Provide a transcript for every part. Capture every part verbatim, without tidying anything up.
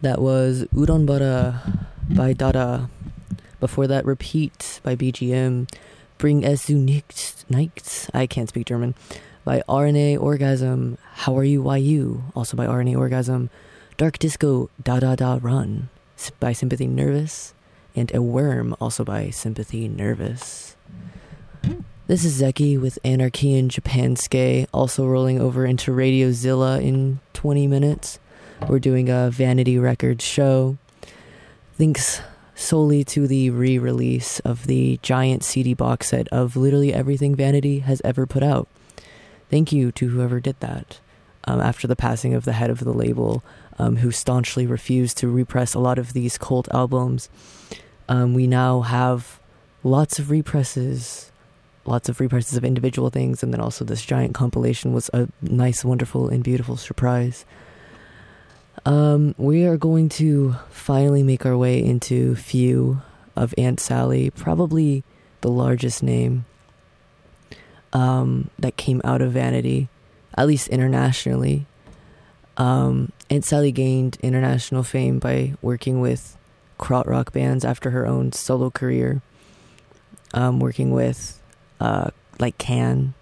That was Udon Bara by Dada. Before that, Repeat by B G M. Bring es du nichts, nichts, I can't speak German, by R N A Orgasm. How Are You, Why You, also by R N A Orgasm. Dark Disco, Da Da Da Run, by Sympathy Nervous. And A Worm, also by Sympathy Nervous. This is Zeki with Anarchy in Japanske, also rolling over into Radio Zilla in twenty minutes. We're doing a Vanity Records show. Thanks solely to the re-release of the giant C D box set of literally everything Vanity has ever put out. Thank you to whoever did that. Um, after the passing of the head of the label, um, who staunchly refused to repress a lot of these cult albums, um, we now have lots of represses, lots of represses of individual things, and then also this giant compilation was a nice, wonderful, and beautiful surprise. Um, we are going to finally make our way into Few of Aunt Sally, probably the largest name um, that came out of Vanity, at least internationally. Um, Aunt Sally gained international fame by working with krautrock bands after her own solo career, um, working with uh, like Can.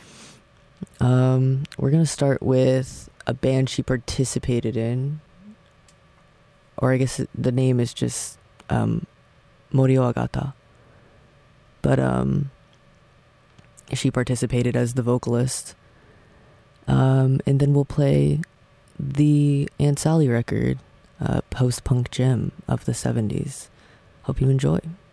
Um, we're gonna start with a band she participated in, or I guess the name is just um, Morio Agata, but um, she participated as the vocalist. Um, and then we'll play the Aunt Sally record, uh, post-punk gem of the seventies. Hope you enjoy.